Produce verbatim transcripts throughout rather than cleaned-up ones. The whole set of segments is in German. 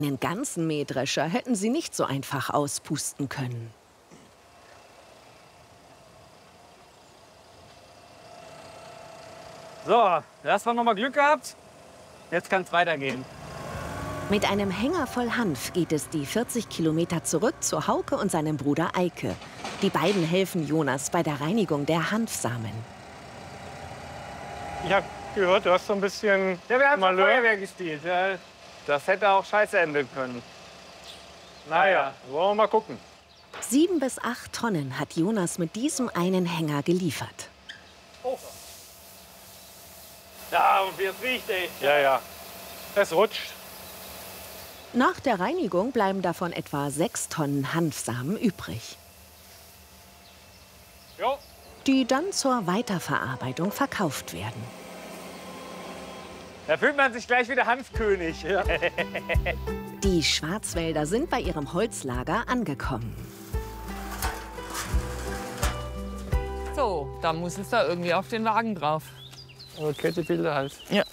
Den ganzen Mähdrescher hätten sie nicht so einfach auspusten können. So, das war noch mal Glück gehabt. Jetzt kann es weitergehen. Mit einem Hänger voll Hanf geht es die vierzig Kilometer zurück zu Hauke und seinem Bruder Eike. Die beiden helfen Jonas bei der Reinigung der Hanfsamen. Ich habe gehört, du hast so ein bisschen Ja, wir haben Malheur. Feuerwehr gespielt. Ja, das hätte auch scheiße enden können. Naja, wollen wir mal gucken. Sieben bis acht Tonnen hat Jonas mit diesem einen Hänger geliefert. Oh. Ja, und wie es riecht, ey. Ja, ja. Es rutscht. Nach der Reinigung bleiben davon etwa sechs Tonnen Hanfsamen übrig, Jo. die dann zur Weiterverarbeitung verkauft werden. Da fühlt man sich gleich wieder Hanfkönig. Ja. Die Schwarzwälder sind bei ihrem Holzlager angekommen. So, da muss es da irgendwie auf den Wagen drauf. Aber Kettebilder halt. Ja.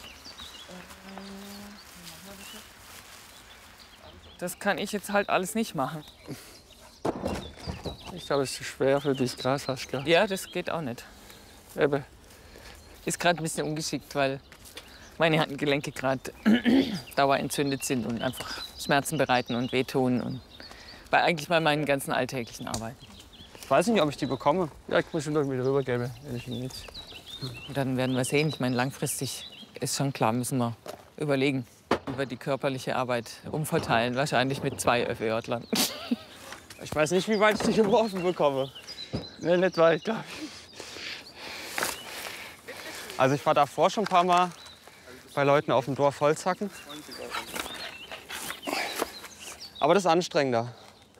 Das kann ich jetzt halt alles nicht machen. Ich glaube, es ist zu schwer für dich, krass, Saskia. Ja, das geht auch nicht. Eben. Ist gerade ein bisschen ungeschickt, weil meine Handgelenke gerade dauerentzündet sind und einfach Schmerzen bereiten und wehtun. Und bei eigentlich bei meinen ganzen alltäglichen Arbeiten. Ich weiß nicht, ob ich die bekomme. Ja, ich muss schon irgendwie rübergeben, wenn ich ihn nicht. Und dann werden wir sehen. Ich meine, langfristig ist schon klar, müssen wir überlegen, wie wir die körperliche Arbeit umverteilen. Wahrscheinlich mit zwei ÖFÖ-Ortlern. Ich weiß nicht, wie weit ich dich geworfen bekomme. Nee, nicht weit, glaube ich. Also ich war davor schon ein paar Mal bei Leuten auf dem Dorf Holz hacken. Aber das ist anstrengender.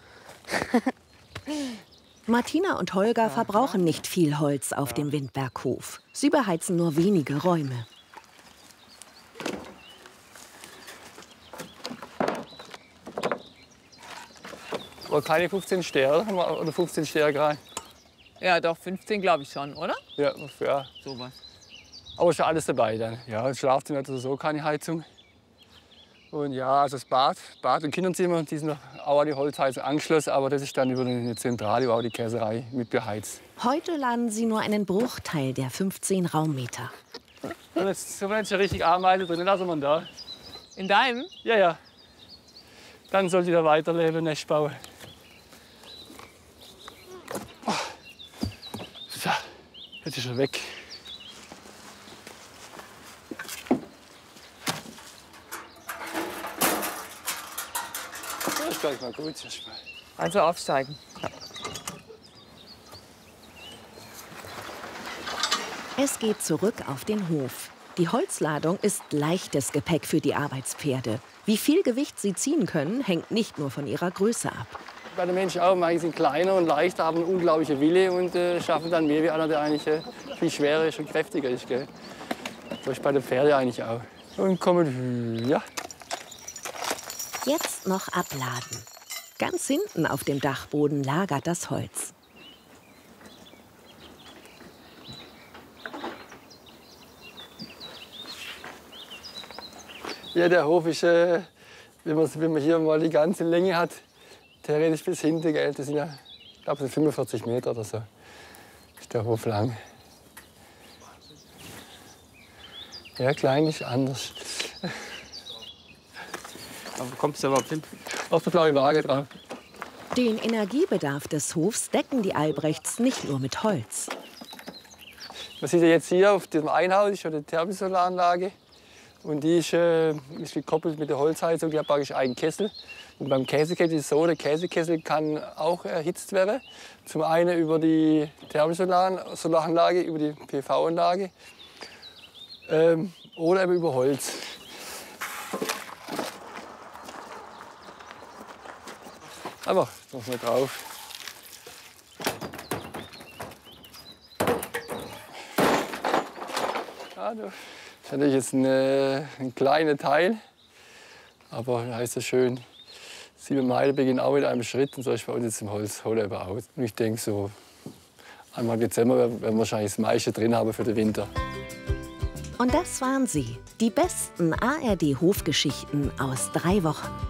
Martina und Holger verbrauchen nicht viel Holz auf dem Windberghof. Sie beheizen nur wenige Räume. Aber keine fünfzehn Sterne oder fünfzehn Sterne gerade. Ja, doch, fünfzehn glaube ich schon, oder? Ja, ja. Sowas. Aber ist schon alles dabei dann. Ja, das Schlafzimmer hat so keine Heizung. Und ja, also das Bad, Bad und Kinderzimmer, die sind auch an die Holzheizung angeschlossen, aber das ist dann über eine Zentrale, über die Käserei mit beheizt. Heute laden sie nur einen Bruchteil der fünfzehn Raummeter. Und jetzt sind wir jetzt schon richtig Ameise drin, lassen wir da. In deinem? Ja, ja. Dann soll die da weiterleben, Nest bauen. Oh. So, jetzt ist er weg. Das ist gleich mal gut. Also aufsteigen. Ja. Es geht zurück auf den Hof. Die Holzladung ist leichtes Gepäck für die Arbeitspferde. Wie viel Gewicht sie ziehen können, hängt nicht nur von ihrer Größe ab. Bei den Menschen auch, manche sind kleiner und leichter, haben eine unglaubliche Wille und äh, schaffen dann mehr wie einer, der eigentlich äh, viel schwerer ist und kräftiger ist. Gell? So ist bei den Pferden eigentlich auch. Und kommen, ja. Jetzt noch abladen. Ganz hinten auf dem Dachboden lagert das Holz. Ja, der Hof ist, äh, wenn, man, wenn man hier mal die ganze Länge hat, theoretisch bis hinten, gell? Das sind ja, ich glaube, fünfundvierzig Meter oder so. Ist der Hof lang. Ja, klein ist anders. Aber kommst du überhaupt hin? Auf der blauen Waage drauf. Den Energiebedarf des Hofs decken die Albrechts nicht nur mit Holz. Man sieht ja jetzt hier auf dem Einhaus ist schon eine Thermosolaranlage. Und die ist, äh, ist gekoppelt mit der Holzheizung. Die hat praktisch einen Kessel. Und beim Käsekessel ist es so, der Käsekessel kann auch erhitzt werden. Zum einen über die Thermosolaranlage, über die P V-Anlage ähm, oder eben über Holz. Einfach noch mal drauf. Ja, du. Das ist natürlich jetzt ein, äh, ein kleiner Teil, aber da ist es schön. Sieben Meilen beginnen auch mit einem Schritt und so ist bei uns jetzt im Holz auch. Und ich denke, so einmal Dezember werden wir wahrscheinlich das meiste drin haben für den Winter. Und das waren sie, die besten A R D-Hofgeschichten aus drei Wochen.